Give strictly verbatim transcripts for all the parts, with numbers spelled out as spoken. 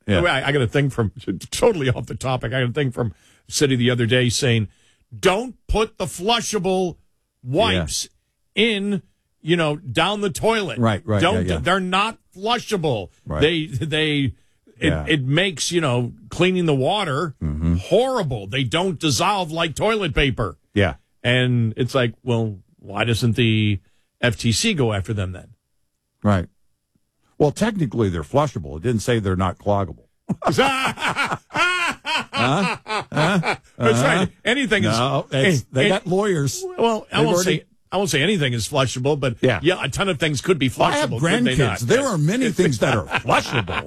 Yeah. I, I got a thing from, totally off the topic, I got a thing from City the other day saying, don't put the flushable wipes yeah. in, you know, down the toilet. Right, right. Don't, yeah, yeah. They're not flushable. Right. They, they, yeah. it, it makes, you know, cleaning the water mm-hmm. horrible. They don't dissolve like toilet paper. Yeah. And it's like, well, why doesn't the F T C go after them then? Right. Well, technically, they're flushable. It didn't say they're not cloggable. huh? Huh? Uh-huh. That's right. Anything no, is. It's, they got lawyers. Well, I They've won't already, say. I won't say anything is flushable, but yeah, yeah a ton of things could be flushable. I have grandkids. There are many things that are flushable.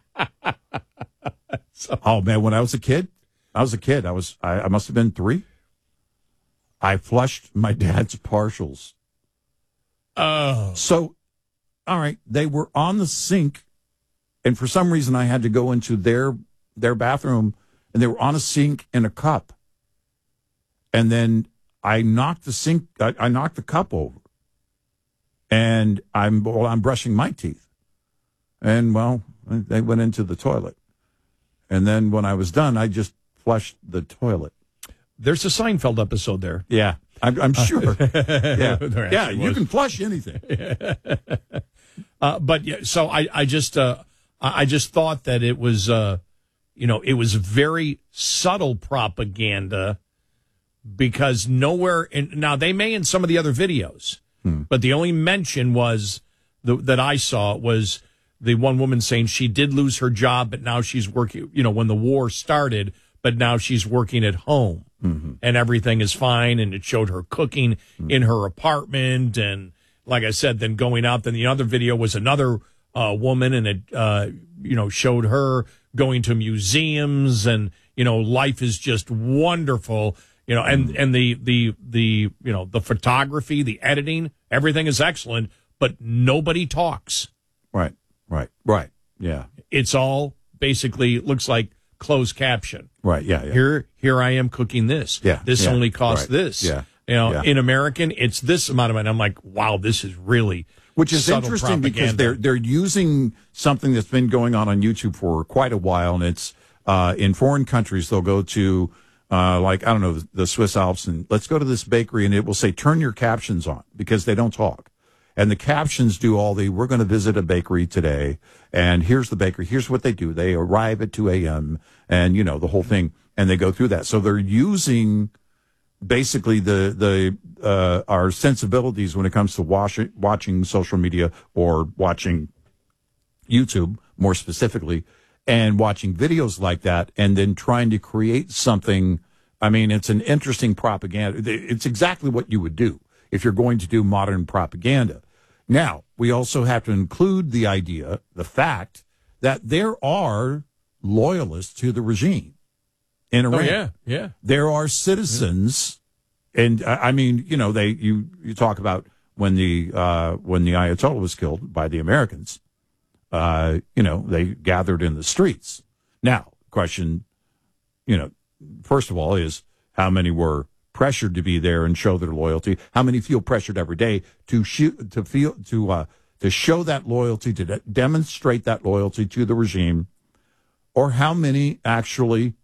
so, oh man, when I was a kid, I was a kid. I was. I, I must have been three. I flushed my dad's partials. Oh, so. All right, they were on the sink, and for some reason I had to go into their their bathroom, and they were on a sink in a cup. And then I knocked the sink, I, I knocked the cup over, and I'm well, I'm brushing my teeth, and well, they went into the toilet, and then when I was done, I just flushed the toilet. There's a Seinfeld episode there. Yeah, I'm, I'm sure. yeah, yeah, you was. can flush anything. uh, but yeah, so I, I just, uh, I just thought that it was, uh, you know, it was very subtle propaganda because nowhere. In, now they may in some of the other videos, hmm. but the only mention was the, that I saw was the one woman saying she did lose her job, but now she's working. You know, when the war started, but now she's working at home. Mm-hmm. And everything is fine, and it showed her cooking mm-hmm. in her apartment, and like I said, then going out. Then the other video was another uh, woman, and it uh, you know showed her going to museums, and you know life is just wonderful, you know, and mm-hmm. and the the the you know the photography, the editing, everything is excellent, but nobody talks. Right, right, right. Yeah, it's all basically looks like closed caption. Right, yeah, yeah. Here, here I am cooking this. Yeah, this yeah, only costs right. this. Yeah, you know, yeah. in American, it's this amount of money. I'm like, wow, this is really which is interesting propaganda. Because they're they're using something that's been going on on YouTube for quite a while, and it's uh, in foreign countries. They'll go to uh, like I don't know the Swiss Alps, and let's go to this bakery, and it will say turn your captions on because they don't talk. And the captions do all the, we're going to visit a bakery today, and here's the bakery, here's what they do. They arrive at two a.m., and, you know, the whole thing, and they go through that. So they're using basically the, the uh, our sensibilities when it comes to watch, watching social media or watching YouTube, more specifically, and watching videos like that, and then trying to create something. I mean, it's an interesting propaganda. It's exactly what you would do if you're going to do modern propaganda. Now, we also have to include the idea, the fact, that there are loyalists to the regime in Iran. Oh, yeah, yeah. There are citizens, yeah. and I mean, you know, they you, you talk about when the uh, when the Ayatollah was killed by the Americans, uh, you know, they gathered in the streets. Now, question, you know, first of all, is how many were pressured to be there and show their loyalty? How many feel pressured every day to shoot, to feel, to uh, to show that loyalty, to de- demonstrate that loyalty to the regime, or how many actually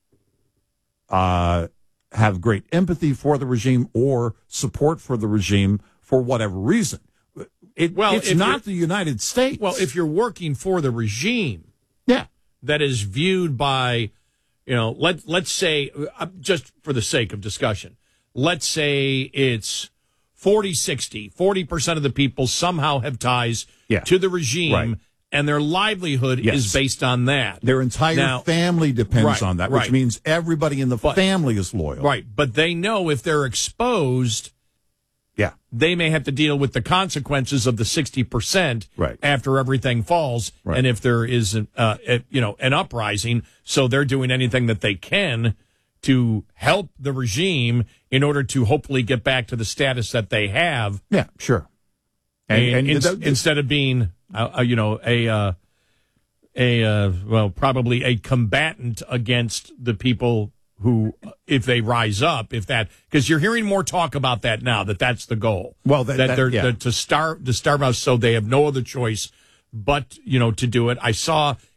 uh, have great empathy for the regime or support for the regime for whatever reason? It, well, it's not the United States. Well, if you're working for the regime, yeah, that is viewed by. You know, let, let's say, uh, just for the sake of discussion, let's say it's forty sixty, forty percent of the people somehow have ties yeah. to the regime, right. and their livelihood yes. is based on that. Their entire now, family depends right, on that, which right. means everybody in the but, family is loyal. Right, but they know if they're exposed, yeah, they may have to deal with the consequences of the sixty percent right. after everything falls, right. and if there is an, uh, a, you know, an uprising, so they're doing anything that they can to help the regime in order to hopefully get back to the status that they have. Yeah, sure. And, and, and in, instead of being, uh, you know, a uh, a uh, well, probably a combatant against the people who, if they rise up, if that, because you're hearing more talk about that now, that that's the goal. Well, that, that, that they're yeah. that to starve to starve us, so they have no other choice but, you know, to do it. I saw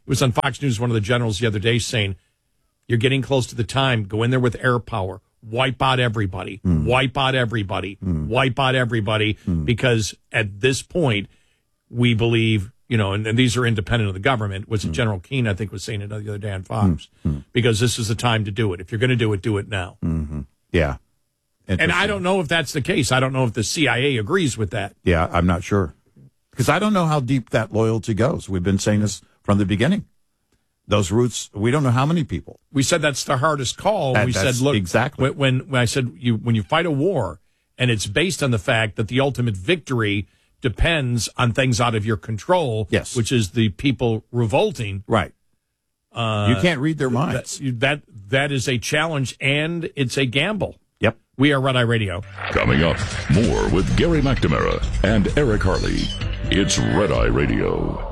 it was on Fox News, one of the generals the other day saying, you're getting close to the time, go in there with air power, wipe out everybody, mm. wipe out everybody, mm. wipe out everybody, mm. because at this point, we believe, you know, and, and these are independent of the government, was mm. General Keane, I think, was saying it the other day on Fox, mm. because this is the time to do it. If you're going to do it, do it now. Mm-hmm. Yeah. And I don't know if that's the case. I don't know if the C I A agrees with that. Yeah, I'm not sure. Because I don't know how deep that loyalty goes. We've been saying this from the beginning. Those roots, we don't know how many people. We said that's the hardest call. That, we said, look, exactly. When, when I said you, when you fight a war, and it's based on the fact that the ultimate victory depends on things out of your control, yes, which is the people revolting. Right. Uh, you can't read their minds. That, that that is a challenge, and it's a gamble. Yep. We are Red Eye Radio. Coming up, more with Gary McNamara and Eric Harley. It's Red Eye Radio.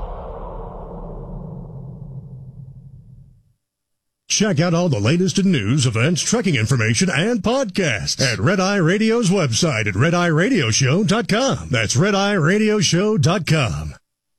Check out all the latest in news, events, trekking information, and podcasts at Red Eye Radio's website at red eye radio show dot com. That's red eye radio show dot com.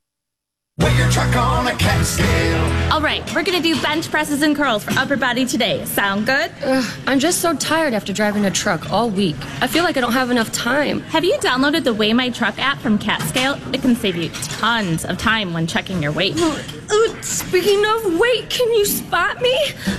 Weigh your truck on a cat scale. All right, we're going to do bench presses and curls for upper body today. Sound good? Ugh, I'm just so tired after driving a truck all week. I feel like I don't have enough time. Have you downloaded the Weigh My Truck app from CatScale? It can save you tons of time when checking your weight. Uh, speaking of weight, can you spot me?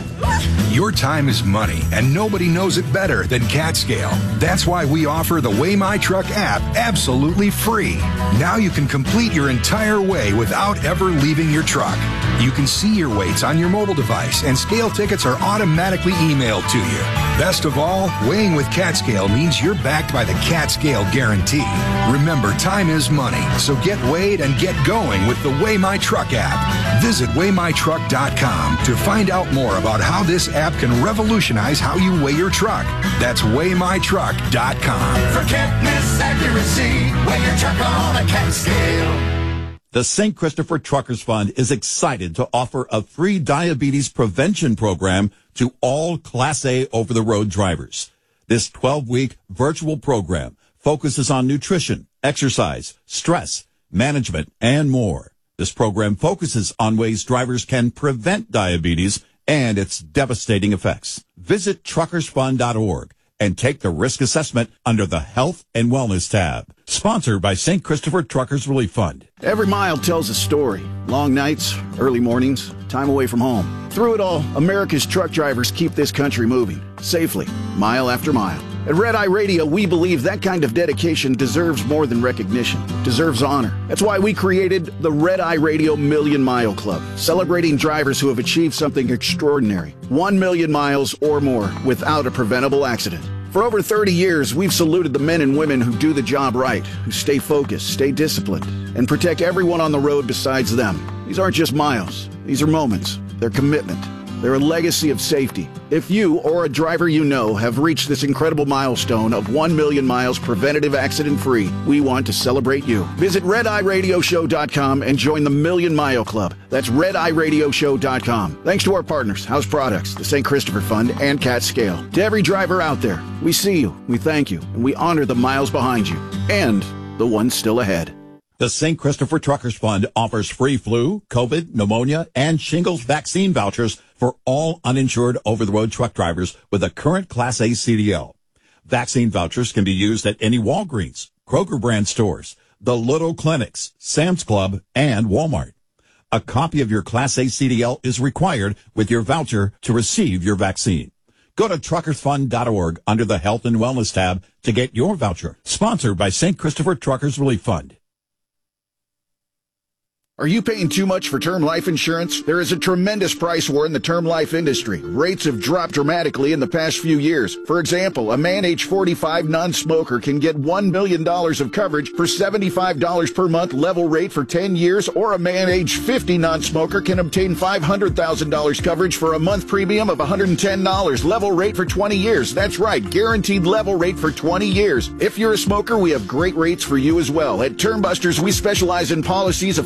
Your time is money, and nobody knows it better than CatScale. That's why we offer the Weigh My Truck app absolutely free. Now you can complete your entire weigh without ever leaving your truck. You can see your weights on your mobile device, and scale tickets are automatically emailed to you. Best of all, weighing with CatScale means you're backed by the CatScale guarantee. Remember, time is money, so get weighed and get going with the Weigh My Truck app. Visit weigh my truck dot com to find out more about how this app can revolutionize how you weigh your truck. That's weigh my truck dot com. For can't miss accuracy, weigh your truck on a cat scale. The Saint Christopher Truckers Fund is excited to offer a free diabetes prevention program to all Class A over-the-road drivers. This twelve-week virtual program focuses on nutrition, exercise, stress, management, and more. This program focuses on ways drivers can prevent diabetes and its devastating effects. Visit truckers fund dot org and take the risk assessment under the Health and Wellness tab. Sponsored by Saint Christopher Truckers Relief Fund. Every mile tells a story. Long nights, early mornings, time away from home. Through it all, America's truck drivers keep this country moving, safely, mile after mile. At Red Eye Radio, we believe that kind of dedication deserves more than recognition, deserves honor. That's why we created the Red Eye Radio Million Mile Club, celebrating drivers who have achieved something extraordinary. One million miles or more without a preventable accident. For over thirty years, we've saluted the men and women who do the job right, who stay focused, stay disciplined, and protect everyone on the road besides them. These aren't just miles. These are moments. They're commitment. They're a legacy of safety. If you or a driver you know have reached this incredible milestone of one million miles preventative accident-free, we want to celebrate you. Visit red eye radio show dot com and join the Million Mile Club. That's red eye radio show dot com. Thanks to our partners, House Products, the Saint Christopher Fund, and CatScale. To every driver out there, we see you, we thank you, and we honor the miles behind you and the ones still ahead. The Saint Christopher Truckers Fund offers free flu, COVID, pneumonia, and shingles vaccine vouchers for all uninsured over-the-road truck drivers with a current Class A C D L. Vaccine vouchers can be used at any Walgreens, Kroger brand stores, the Little Clinics, Sam's Club, and Walmart. A copy of your Class A C D L is required with your voucher to receive your vaccine. Go to truckers fund dot org under the Health and Wellness tab to get your voucher. Sponsored by Saint Christopher Truckers Relief Fund. Are you paying too much for term life insurance? There is a tremendous price war in the term life industry. Rates have dropped dramatically in the past few years. For example, a man age forty-five non-smoker can get one million dollars of coverage for seventy-five dollars per month level rate for ten years, or a man age fifty non-smoker can obtain five hundred thousand dollars coverage for a month premium of one hundred ten dollars level rate for twenty years. That's right, guaranteed level rate for twenty years. If you're a smoker, we have great rates for you as well. At Term Busters, we specialize in policies of five hundred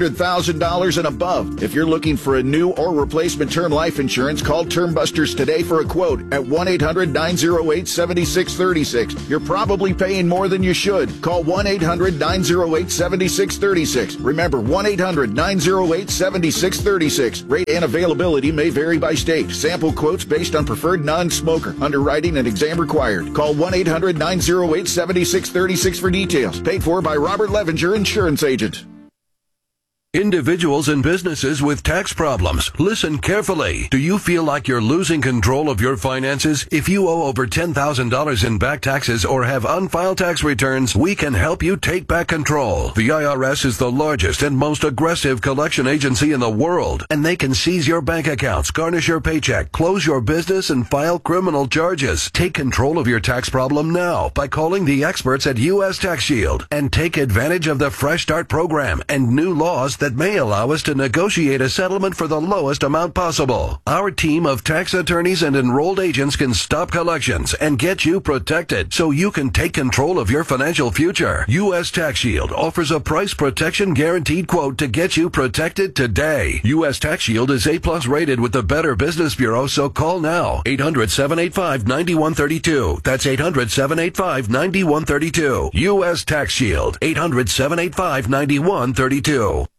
hundred thousand dollars and above. If you're looking for a new or replacement term life insurance, call Term Busters today for a quote at one eight hundred nine oh eight seven six three six. You're probably paying more than you should. Call one eight hundred nine oh eight seven six three six. Remember, one eight hundred nine oh eight seven six three six. Rate and availability may vary by state. Sample quotes based on preferred non-smoker. Underwriting and exam required. Call one eight hundred nine oh eight seven six three six for details. Paid for by Robert Levenger, Insurance Agent. Individuals and businesses with tax problems, listen carefully. Do you feel like you're losing control of your finances? If you owe over ten thousand dollars in back taxes or have unfiled tax returns, we can help you take back control. The I R S is the largest and most aggressive collection agency in the world, and they can seize your bank accounts, garnish your paycheck, close your business, and file criminal charges. Take control of your tax problem now by calling the experts at U S Tax Shield and take advantage of the Fresh Start program and new laws that that may allow us to negotiate a settlement for the lowest amount possible. Our team of tax attorneys and enrolled agents can stop collections and get you protected so you can take control of your financial future. U S Tax Shield offers a price protection guaranteed quote to get you protected today. U S Tax Shield is A plus rated with the Better Business Bureau, so call now. eight hundred seven eight five nine one three two. That's eight hundred seven eight five nine one three two. U S Tax Shield. eight hundred seven eight five nine one three two.